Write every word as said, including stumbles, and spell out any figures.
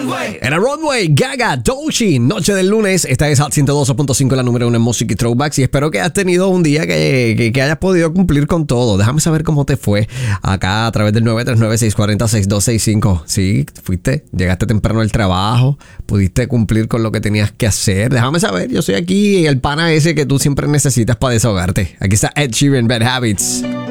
Runway. En el Runway, Gaga, Doechii, noche del lunes. Esta es Hot ciento doce punto cinco, la número uno en música y throwbacks. Y espero que hayas tenido un día que, que, que hayas podido cumplir con todo. Déjame saber cómo te fue acá a través del nueve tres nueve, seis cuatro cero, seis dos seis cinco. Sí, fuiste, llegaste temprano al trabajo, pudiste cumplir con lo que tenías que hacer. Déjame saber, yo soy aquí el pana ese que tú siempre necesitas para desahogarte. Aquí está Ed Sheeran, Bad Habits.